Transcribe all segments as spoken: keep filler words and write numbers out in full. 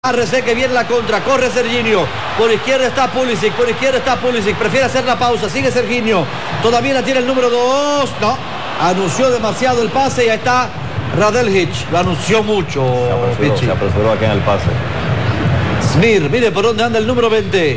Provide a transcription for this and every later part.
Arrece que viene la contra, corre Serginho, por izquierda está Pulisic, por izquierda está Pulisic, prefiere hacer la pausa, sigue Serginho, todavía la tiene el número dos, no, anunció demasiado el pase y ahí está Radeljic, lo anunció mucho. Se apresuró, se apresuró aquí en el pase. Smir, mire por dónde anda el número veinte,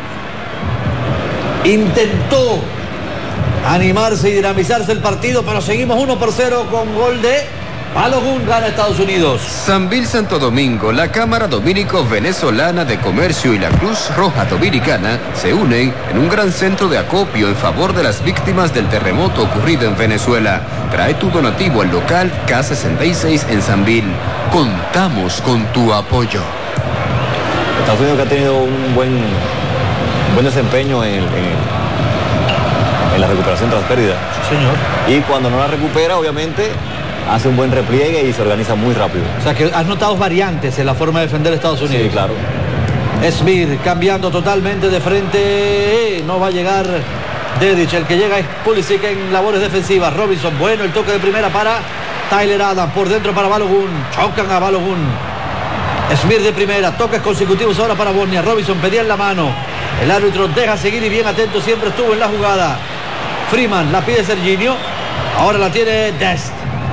intentó animarse y dinamizarse el partido, pero seguimos uno por cero con gol de Balogun. Gana Estados Unidos. Sambil Santo Domingo, la Cámara Dominico-Venezolana de Comercio y la Cruz Roja Dominicana se unen en un gran centro de acopio en favor de las víctimas del terremoto ocurrido en Venezuela. Trae tu donativo al local K sesenta y seis en Sambil. Contamos con tu apoyo. Estados Unidos que ha tenido un buen, buen desempeño en, en, en la recuperación tras pérdida. Sí, señor. Y cuando no la recupera, obviamente, hace un buen repliegue y se organiza muy rápido. O sea que has notado variantes en la forma de defender a Estados Unidos. Sí, claro. Smir cambiando totalmente de frente. No va a llegar Dedic. El que llega es Pulisic en labores defensivas. Robinson, bueno, el toque de primera para Tyler Adams. Por dentro para Balogun. Chocan a Balogun. Smir de primera. Toques consecutivos ahora para Bosnia. Robinson pedía en la mano. El árbitro deja seguir y bien atento siempre estuvo en la jugada. Freeman la pide Serginho. Ahora la tiene Dest.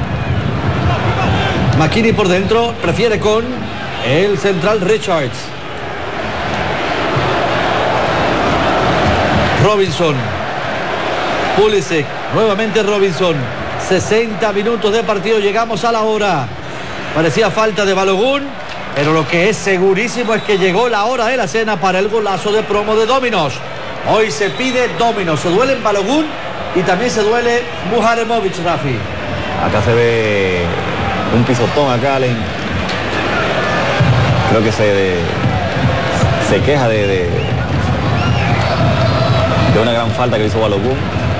McKinney por dentro, prefiere con el central Richards. Robinson. Pulisic, nuevamente Robinson. sesenta minutos de partido, llegamos a la hora. Parecía falta de Balogun, pero lo que es segurísimo es que llegó la hora de la cena para el golazo de promo de Dominos. Hoy se pide Dominos, se duele en Balogun y también se duele Muharemovic, Rafi. Acá se ve un pisotón acá, Allen. Creo que se, de, se queja de, de, de una gran falta que hizo Balogun.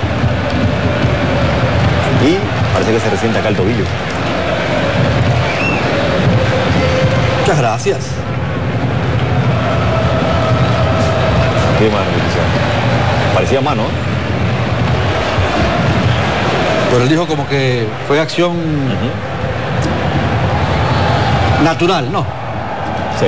Y parece que se resiente acá el tobillo. Muchas gracias. Qué mano, parecía mano, ¿eh? Pero él dijo como que fue acción uh-huh. natural, ¿no? Sí.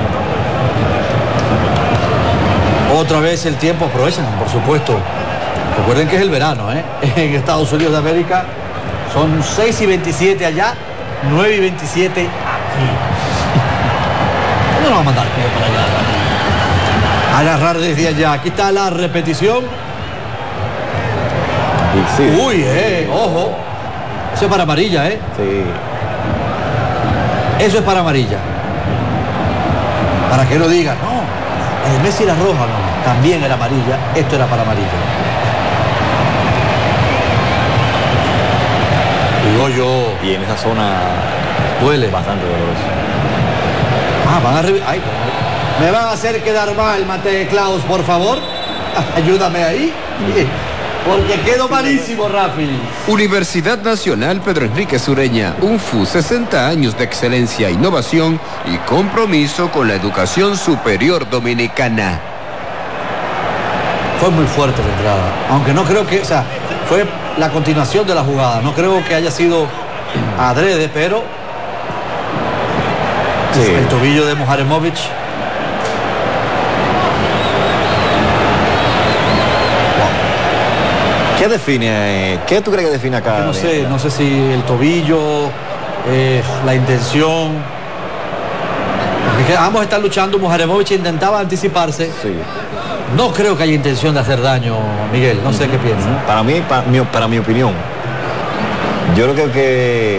Otra vez el tiempo aprovechan, por supuesto. Recuerden que es el verano, ¿eh? En Estados Unidos de América son seis y veintisiete allá, nueve y veintisiete aquí. ¿Dónde nos va a mandar para allá? Agarrar desde allá. Aquí está la repetición. Sí. Uy, eh, ojo. Eso es para amarilla, ¿eh? Sí. Eso es para amarilla. Para que lo digan, no, el Messi era roja, no, también era amarilla, esto era para amarilla. Digo yo. Y en esa zona duele. Bastante doloroso. Ah, van a revisar. Me van a hacer quedar mal, Mate Klaus, por favor. Ayúdame ahí. Sí. Porque quedó malísimo, Rafi. Universidad Nacional Pedro Enrique Sureña, U N F U, sesenta años de excelencia, innovación y compromiso con la educación superior dominicana. Fue muy fuerte la entrada, aunque no creo que, o sea, fue la continuación de la jugada, no creo que haya sido adrede, pero sí. El tobillo de Muharemovic. ¿Qué define? ¿Qué tú crees que define acá? No sé, no sé si el tobillo, eh, la intención. Porque ambos están luchando. Muharemovic intentaba anticiparse. Sí. No creo que haya intención de hacer daño, Miguel. No sé uh-huh. qué piensa. Para mí, para mi, para mi opinión, yo creo que, que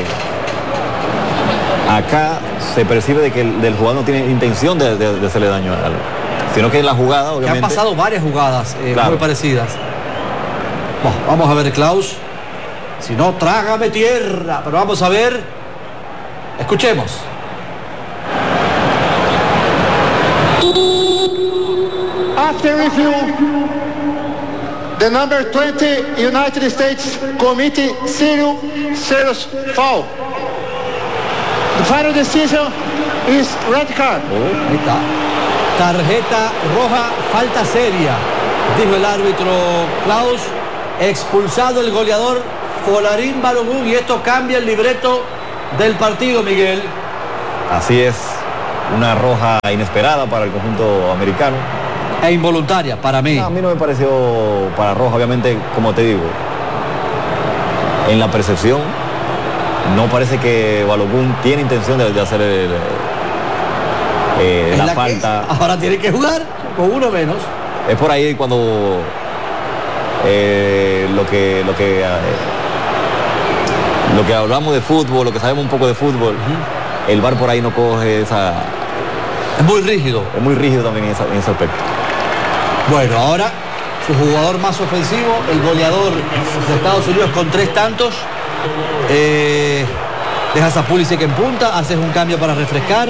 acá se percibe de que el del jugador no tiene intención de, de, de hacerle daño a algo, sino que en la jugada, obviamente. Que han pasado varias jugadas eh, claro. muy parecidas. Bueno, vamos a ver, Klaus. Si no, trágame tierra. Pero vamos a ver. Escuchemos. After review, the number twenty United States Committee zero serious foul. The final decision is red card. Oh, ahí está. Tarjeta roja, falta seria, dijo el árbitro Klaus. Expulsado el goleador Folarin Balogun y esto cambia el libreto del partido, Miguel. Así es. una roja inesperada para el conjunto americano. E involuntaria para mí. No, a mí no me pareció para roja, obviamente, como te digo. En la percepción, no parece que Balogun tiene intención de, de hacer el, eh, la, la falta. Ahora tiene que jugar con uno menos. Es por ahí cuando eh, lo que lo que eh, lo que hablamos de fútbol, lo que sabemos un poco de fútbol, uh-huh. El V A R por ahí no coge esa. Es muy rígido. Es muy rígido también en, esa, en ese aspecto. Bueno, ahora su jugador más ofensivo, el goleador de Estados Unidos con tres tantos. Eh, dejas a Pulisic en punta, haces un cambio para refrescar.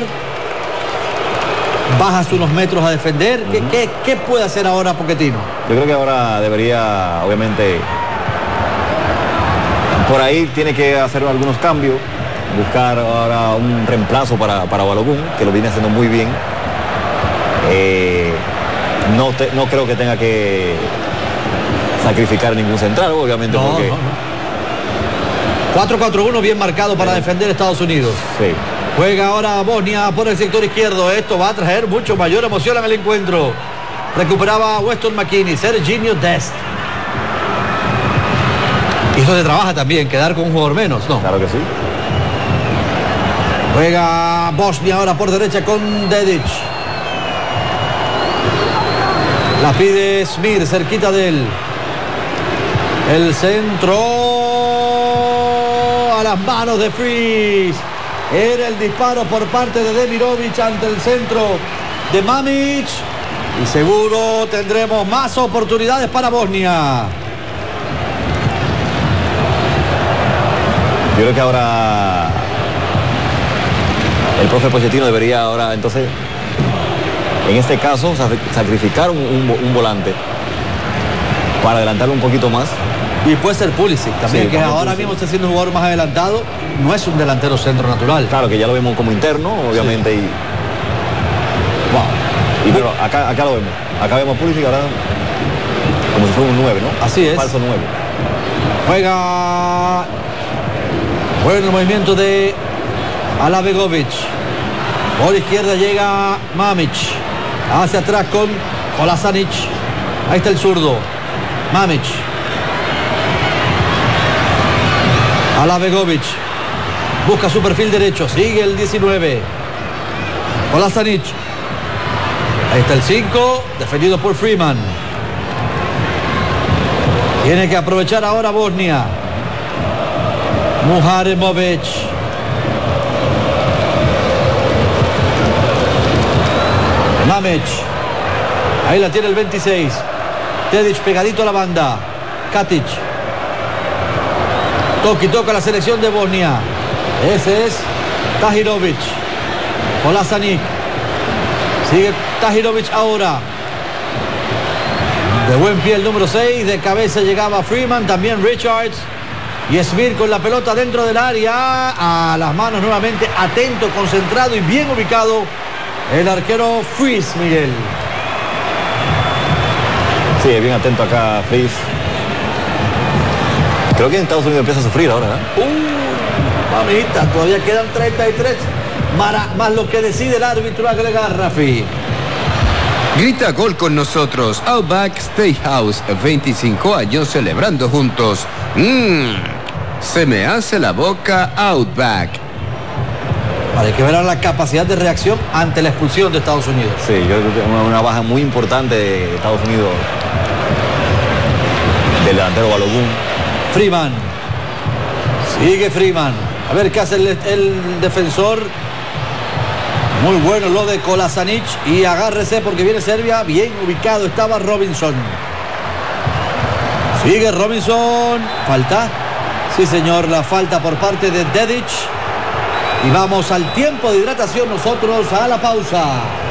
Bajas unos metros a defender. ¿Qué, uh-huh. qué, qué puede hacer ahora Pochettino? Yo creo que ahora debería, obviamente, por ahí tiene que hacer algunos cambios. Buscar ahora un reemplazo para, para Balogun, que lo viene haciendo muy bien. Eh, no, te, no creo que tenga que sacrificar ningún central, obviamente. No, porque... no, no. cuatro cuatro uno bien marcado para sí. defender Estados Unidos. Sí. Juega ahora Bosnia por el sector izquierdo. Esto va a traer mucho mayor emoción en el encuentro. Recuperaba Weston McKennie, Serginho Dest. Y eso se trabaja también, quedar con un jugador menos, ¿no? Claro que sí. Juega Bosnia ahora por derecha con Dedic. La pide Smir, cerquita de él. El centro a las manos de Freeze. Era el disparo por parte de Demirovic ante el centro de Mamic. Y seguro tendremos más oportunidades para Bosnia. Yo creo que ahora el profe Pochettino debería ahora entonces, en este caso, sacrificar un, un, un volante para adelantarlo un poquito más. Y puede ser Pulisic también, sí, que ahora Pulisic. mismo está siendo un jugador más adelantado. No es un delantero centro natural. Claro, que ya lo vemos como interno, obviamente. Sí. Y, wow. y pero acá, acá lo vemos. Acá vemos Pulisic ahora como si fuera un nueve, ¿no? Así es. Falso nueve. Juega. Bueno, el movimiento de Alavegovic. Por la izquierda llega Mamic. Hacia atrás con Kolasinac. Ahí está el zurdo. Mamic. Alavegovic. Busca su perfil derecho. Sigue el diecinueve. Kolasinac. Ahí está el cinco. Defendido por Freeman. Tiene que aprovechar ahora Bosnia. Muharemovic. Mamic. Ahí la tiene el veintiséis. Dedic pegadito a la banda. Katic. Toki toca la selección de Bosnia. Ese es Tahirovic. Kolasinac. Sigue Tahirovic ahora. De buen pie el número seis. De cabeza llegaba Freeman. También Richards. Y Smir con la pelota dentro del área. A las manos nuevamente. Atento, concentrado y bien ubicado el arquero Freeze, Miguel. Sí, bien atento acá Freeze. Creo que en Estados Unidos empieza a sufrir ahora, ¿eh? Uh, mamita, todavía quedan treinta y tres. Más, más lo que decide el árbitro agregar, Rafi. Grita gol con nosotros. Outback Steakhouse, veinticinco años celebrando juntos. Mmm, se me hace la boca Outback. Hay que ver la capacidad de reacción ante la expulsión de Estados Unidos. Sí, yo creo que una, una baja muy importante de Estados Unidos. Del delantero Balogun. Freeman. Sigue Freeman. A ver qué hace el, el defensor. Muy bueno lo de Kolasinac. Y agárrese porque viene Serbia. Bien ubicado estaba Robinson. Sigue Robinson. Falta. Sí, señor, la falta por parte de Dedic. Y vamos al tiempo de hidratación nosotros a la pausa.